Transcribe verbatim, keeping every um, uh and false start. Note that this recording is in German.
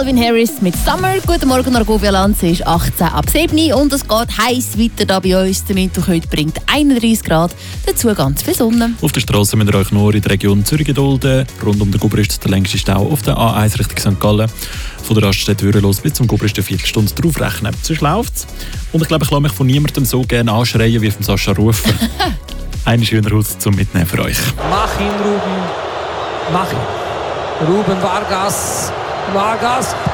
Calvin Harris mit Summer. Guten Morgen, Argovia Land. Es ist achtzehn ab sieben und es geht heiß weiter da bei uns. Der Mittwoch heute bringt einunddreißig Grad, dazu ganz viel Sonne. Auf der Straße müsst ihr euch nur in der Region Zürich gedulden. Rund um den Guber ist der längste Stau auf der A eins Richtung Sankt Gallen. Von der Raststätte Würenlos bis zum Guber ist eine Viertelstunde draufrechnen. Sonst läuft's. Und ich glaube, ich lasse mich von niemandem so gerne anschreien wie von Sascha Rufer. Eine schöne Haus zum Mitnehmen für euch. Mach ihn, Ruben. Mach ihn. Ruben Vargas. Vargas.